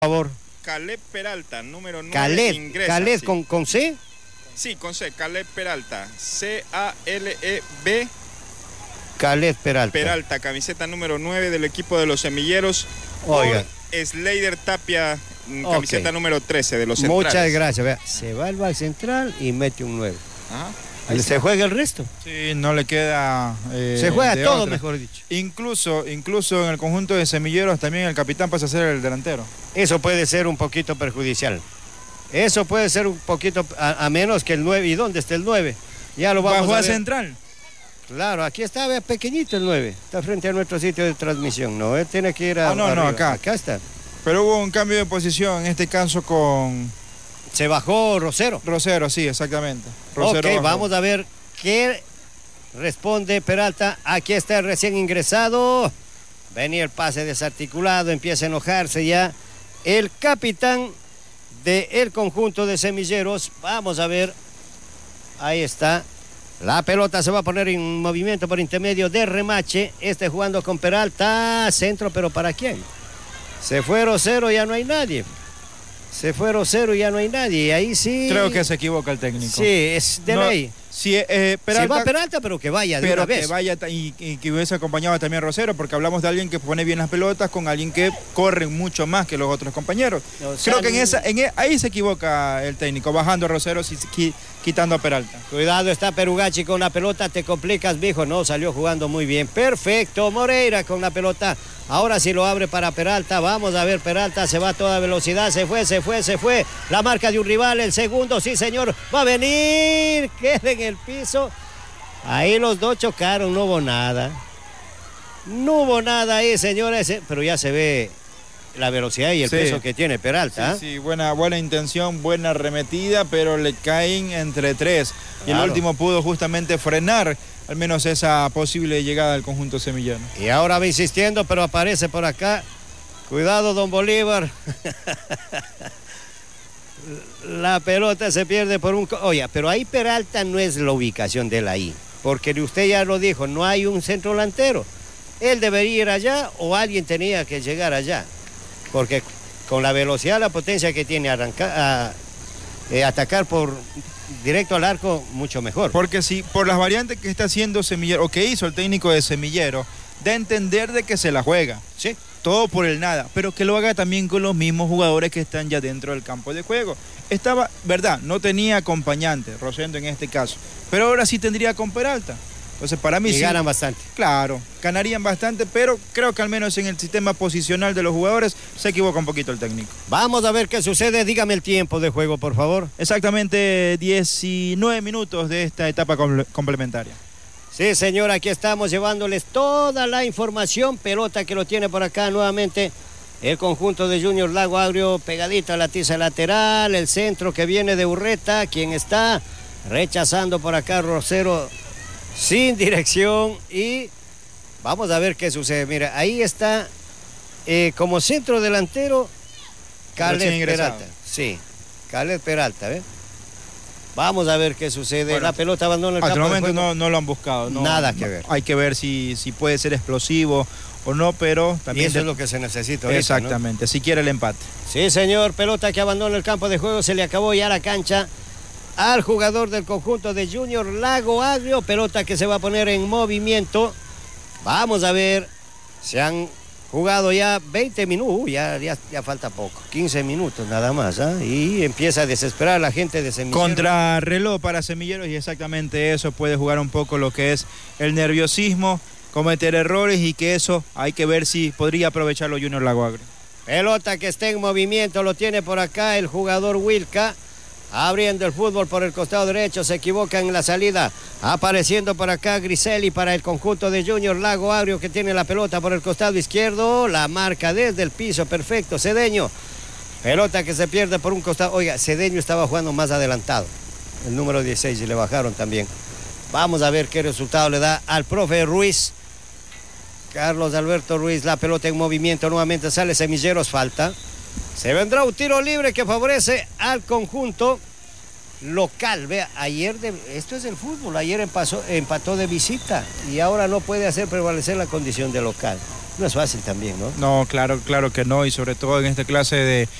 favor. Caleb Peralta, número 9. Caleb, Caleb sí. ¿Con C? Sí, con C, Caleb Peralta. C-A-L-E-B. Caleb Peralta. Peralta, camiseta número 9 del equipo de los Semilleros. Oiga. Slader Tapia, camiseta número 13 de los Centrales. Muchas gracias. Vea, se va al back central y mete un 9. Ajá. ¿Se juega el resto? Sí, no le queda... se juega todo, mejor dicho. Incluso en el conjunto de Semilleros también el capitán pasa a ser el delantero. Eso puede ser un poquito perjudicial. Eso puede ser un poquito, a menos que el 9. ¿Y dónde está el 9? Ya lo vamos a ver. ¿Va a jugar central? Claro, aquí está, vea, pequeñito el 9. Está frente a nuestro sitio de transmisión. No, él tiene que ir a... no, acá. Acá está. Pero hubo un cambio de posición, en este caso con... Se bajó Rosero. Rosero, sí, exactamente. Rosero ok, bajó. vamos a ver qué responde Peralta. Aquí está el recién ingresado. Venía el pase desarticulado, empieza a enojarse ya el capitán del conjunto de Semilleros. Vamos a ver. Ahí está. La pelota se va a poner en movimiento por intermedio de Remache. Jugando con Peralta. Centro, pero ¿para quién? Se fue Rosero, ya no hay nadie. Se fue Rosero y ya no hay nadie. Y ahí sí... Creo que se equivoca el técnico. Sí, es de ley. Sí, Peralta, se va Peralta, pero que vaya de una vez. Que vaya y que hubiese acompañado también Rosero, porque hablamos de alguien que pone bien las pelotas con alguien que corre mucho más que los otros compañeros. O sea, creo que ahí se equivoca el técnico, bajando a Rosero y quitando a Peralta. Cuidado, está Perugachi con la pelota, te complicas, mijo. No, salió jugando muy bien. Perfecto, Moreira con la pelota. Ahora sí lo abre para Peralta. Vamos a ver, Peralta se va a toda velocidad. Se fue. La marca de un rival, el segundo, sí señor. Va a venir. Queda en el piso. Ahí los dos chocaron, no hubo nada. No hubo nada ahí, señores. Pero ya se ve la velocidad y el peso que tiene Peralta. Sí, buena intención, buena arremetida, pero le caen entre tres. Y el último pudo justamente frenar al menos esa posible llegada del conjunto semillano. Y ahora va insistiendo, pero aparece por acá. Cuidado, don Bolívar. La pelota se pierde por un... Oye, pero ahí Peralta no es la ubicación de él ahí. Porque usted ya lo dijo, no hay un centro delantero. Él debería ir allá o alguien tenía que llegar allá. Porque con la velocidad, la potencia que tiene atacar por directo al arco, mucho mejor. Porque si por las variantes que está haciendo Semillero, o que hizo el técnico de Semillero, da a entender de que se la juega. Sí. Todo por el nada, pero que lo haga también con los mismos jugadores que están ya dentro del campo de juego. Estaba, verdad, no tenía acompañante, Rosendo en este caso, pero ahora sí tendría con Peralta. Entonces para mí y sí. ganan bastante. Claro, ganarían bastante, pero creo que al menos en el sistema posicional de los jugadores se equivoca un poquito el técnico. Vamos a ver qué sucede, dígame el tiempo de juego, por favor. Exactamente 19 minutos de esta etapa complementaria. Sí, señor, aquí estamos llevándoles toda la información. Pelota que lo tiene por acá nuevamente el conjunto de Junior Lago Agrio, pegadito a la tiza lateral. El centro que viene de Urreta, quien está rechazando por acá Rosero sin dirección. Y vamos a ver qué sucede. Mira, ahí está como centro delantero Caleb Peralta. Sí, Caleb Peralta, ¿ves? Vamos a ver qué sucede. Bueno, la pelota abandona el campo. Hasta el momento no lo han buscado. Nada que ver. Hay que ver si puede ser explosivo o no, pero también... Y eso es lo que se necesita ahorita, exactamente, ¿no? Si quiere el empate. Sí, señor. Pelota que abandona el campo de juego. Se le acabó ya la cancha al jugador del conjunto de Junior Lago Agrio. Pelota que se va a poner en movimiento. Vamos a ver. Se han jugado ya 20 minutos, ya falta poco, 15 minutos nada más, y empieza a desesperar la gente de Semilleros. Contrarreloj para Semilleros y exactamente eso puede jugar un poco lo que es el nerviosismo, cometer errores y que eso hay que ver si podría aprovecharlo Junior Lago Agrio. Pelota que está en movimiento, lo tiene por acá el jugador Wilca. Abriendo el fútbol por el costado derecho, se equivoca en la salida. Apareciendo por acá Griselli para el conjunto de Junior Lago Agrio que tiene la pelota por el costado izquierdo. La marca desde el piso, perfecto. Cedeño. Pelota que se pierde por un costado. Oiga, Cedeño estaba jugando más adelantado. El número 16 y le bajaron también. Vamos a ver qué resultado le da al profe Ruiz. Carlos Alberto Ruiz, la pelota en movimiento. Nuevamente sale Semilleros, falta. Se vendrá un tiro libre que favorece al conjunto local. Vea, esto es el fútbol, ayer empató de visita y ahora no puede hacer prevalecer la condición de local. No es fácil también, ¿no? No, claro que no, y sobre todo en esta clase